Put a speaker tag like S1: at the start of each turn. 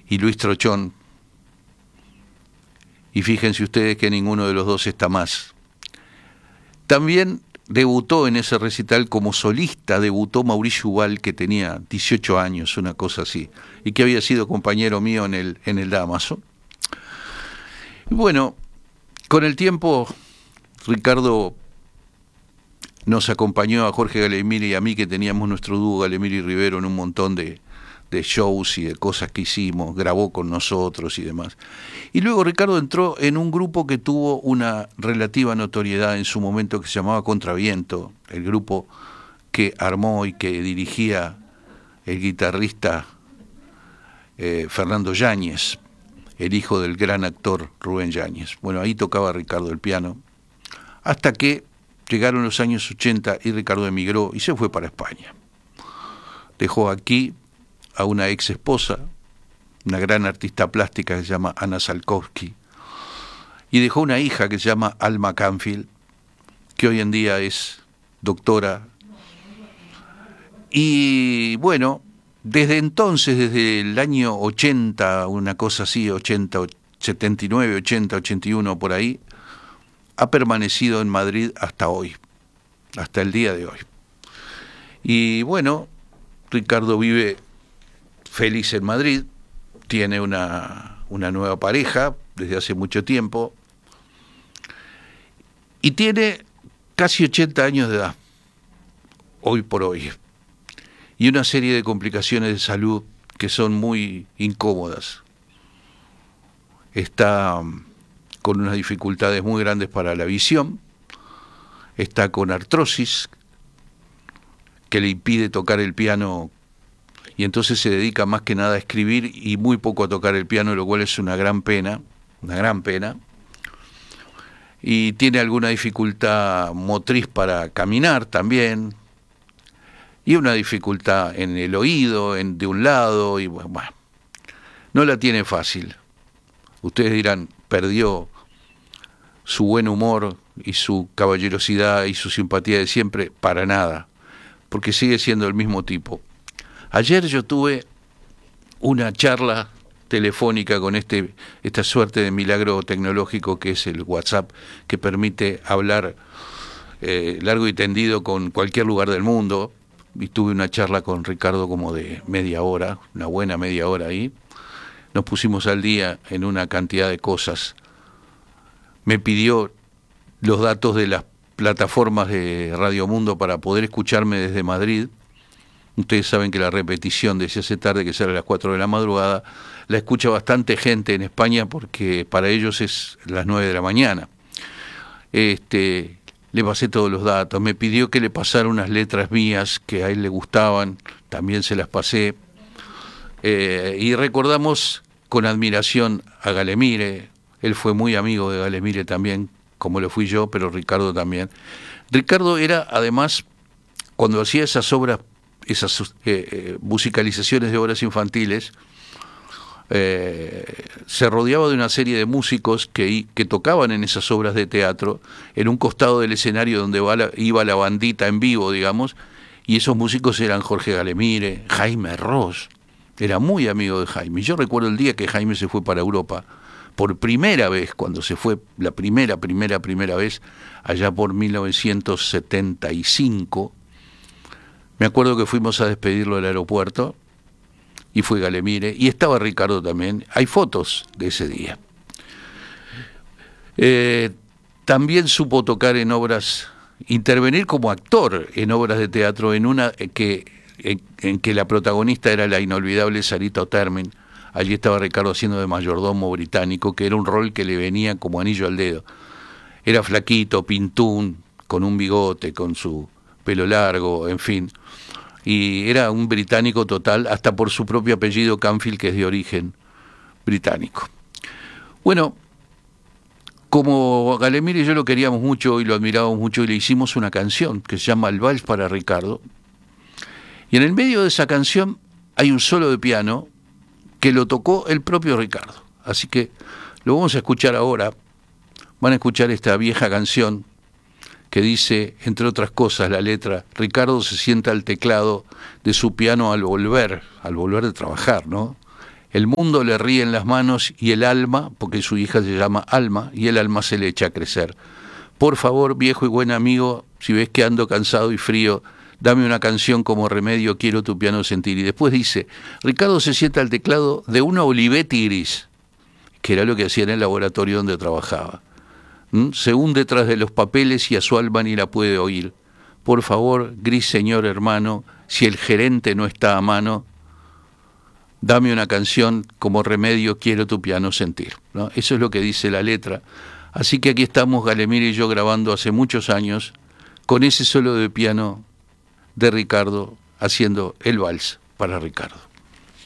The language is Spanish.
S1: y Luis Trochón, y fíjense ustedes que ninguno de los dos está más. También debutó en ese recital como solista, debutó Mauricio Ubal, que tenía 18 años, una cosa así, y que había sido compañero mío en el Damaso. Y bueno, con el tiempo, Ricardo nos acompañó a Jorge Galemire y a mí, que teníamos nuestro dúo Galemire y Rivero, en un montón de shows y de cosas que hicimos, grabó con nosotros y demás. Y luego Ricardo entró en un grupo que tuvo una relativa notoriedad en su momento, que se llamaba Contraviento, el grupo que armó y que dirigía el guitarrista Fernando Yáñez, el hijo del gran actor Rubén Yáñez. Bueno, ahí tocaba Ricardo el piano, hasta que llegaron los años 80 y Ricardo emigró y se fue para España. Dejó aquí a una ex esposa, una gran artista plástica que se llama Ana Salkowski, y dejó una hija que se llama Alma Canfield, que hoy en día es doctora. Y bueno, desde entonces, desde el año 80, una cosa así, 80, 79, 80, 81, por ahí, ha permanecido en Madrid hasta hoy, hasta el día de hoy. Y bueno, Ricardo vive feliz en Madrid, tiene una nueva pareja desde hace mucho tiempo y tiene casi 80 años de edad, hoy por hoy, y una serie de complicaciones de salud que son muy incómodas. Está con unas dificultades muy grandes para la visión, está con artrosis que le impide tocar el piano, y entonces se dedica más que nada a escribir y muy poco a tocar el piano, lo cual es una gran pena, y tiene alguna dificultad motriz para caminar también, y una dificultad en el oído, de un lado, y bueno, no la tiene fácil. Ustedes dirán, perdió su buen humor y su caballerosidad y su simpatía de siempre. Para nada, porque sigue siendo el mismo tipo. Ayer yo tuve una charla telefónica con esta suerte de milagro tecnológico que es el WhatsApp, que permite hablar largo y tendido con cualquier lugar del mundo, y tuve una charla con Ricardo como de media hora, una buena media hora ahí. Nos pusimos al día en una cantidad de cosas. Me pidió los datos de las plataformas de Radio Mundo para poder escucharme desde Madrid. Ustedes saben que la repetición de Si hace tarde, que sale a las 4 de la madrugada, la escucha bastante gente en España porque para ellos es las 9 de la mañana. Le pasé todos los datos, me pidió que le pasara unas letras mías que a él le gustaban, también se las pasé. Y recordamos con admiración a Galemire. Él fue muy amigo de Galemire también, como lo fui yo, pero Ricardo también. Ricardo era, además, cuando hacía esas obras, esas musicalizaciones de obras infantiles, se rodeaba de una serie de músicos que tocaban en esas obras de teatro, en un costado del escenario donde iba la bandita en vivo, digamos, y esos músicos eran Jorge Galemire, Jaime Ross, era muy amigo de Jaime. Yo recuerdo el día que Jaime se fue para Europa, por primera vez, cuando se fue la primera vez, allá por 1975, me acuerdo que fuimos a despedirlo del aeropuerto, y fue Galemire, y estaba Ricardo también. Hay fotos de ese día. También supo tocar en obras, intervenir como actor en obras de teatro, en una en que la protagonista era la inolvidable Sarita Otermin. Allí estaba Ricardo haciendo de mayordomo británico, que era un rol que le venía como anillo al dedo. Era flaquito, pintún, con un bigote, con su pelo largo, en fin. Y era un británico total, hasta por su propio apellido Canfield, que es de origen británico. Bueno, como Galemire y yo lo queríamos mucho y lo admirábamos mucho, y le hicimos una canción que se llama El Vals para Ricardo. Y en el medio de esa canción hay un solo de piano que lo tocó el propio Ricardo. Así que lo vamos a escuchar ahora. Van a escuchar esta vieja canción que dice, entre otras cosas, la letra: Ricardo se sienta al teclado de su piano al volver de trabajar, ¿no? El mundo le ríe en las manos y el alma, porque su hija se llama Alma, y el alma se le echa a crecer. Por favor, viejo y buen amigo, si ves que ando cansado y frío, dame una canción como remedio, quiero tu piano sentir. Y después dice, Ricardo se sienta al teclado de una Olivetti gris, que era lo que hacía en el laboratorio donde trabajaba. Se hunde tras de los papeles y a su alma ni la puede oír. Por favor, gris señor hermano, si el gerente no está a mano, dame una canción como remedio, quiero tu piano sentir, ¿no? Eso es lo que dice la letra. Así que aquí estamos Galemir y yo grabando hace muchos años con ese solo de piano de Ricardo, haciendo el vals para Ricardo.